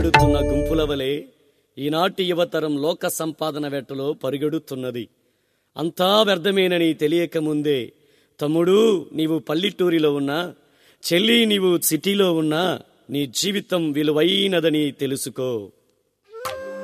పరిగెడుతున్న గుంపుల వలె ఈనాటి యువతరం లోక సంపాదన వేటలో పరిగెడుతున్నది. అంతా వ్యర్థమేనని తెలియకముందే తమ్ముడు నీవు పల్లెటూరిలో ఉన్నా, చెల్లి నీవు సిటీలో ఉన్నా నీ జీవితం విలువైనదని తెలుసుకో.